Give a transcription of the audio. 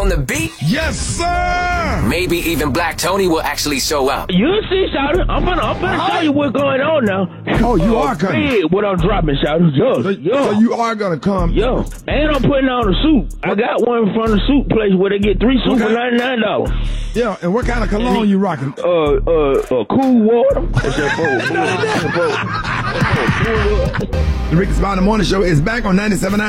on the beat. Yes, sir. Maybe even Black Tony will actually show up. You'll see, Shouty. I'm gonna tell you what's going on now. Oh, you are coming. What I'm dropping, Shouty. Yo. So you are gonna come. Yo. And I'm putting on a suit. I got one from the suit place where they get 3 suits for $99. Yeah, and what kind of cologne you rocking? Cool water. The Ricky Smiley Morning Show is back on 97.9.